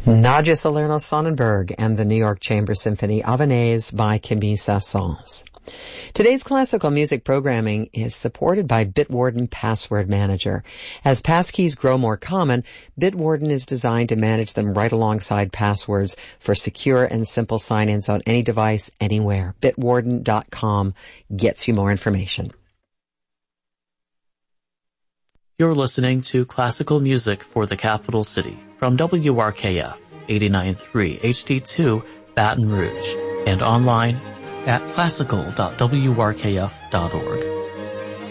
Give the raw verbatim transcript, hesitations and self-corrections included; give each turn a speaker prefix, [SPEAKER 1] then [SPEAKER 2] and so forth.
[SPEAKER 1] Nadia Salerno-Sonnenberg and the New York Chamber Symphony Avanaise by Camille Saint-Saëns. Today's classical music programming is supported by Bitwarden Password Manager. As passkeys grow more common, Bitwarden is designed to manage them right alongside passwords for secure and simple sign-ins on any device, anywhere. Bitwarden dot com gets you more information.
[SPEAKER 2] You're listening to classical music for the capital city from W R K F eighty-nine point three H D two Baton Rouge and online at classical dot w r k f dot org.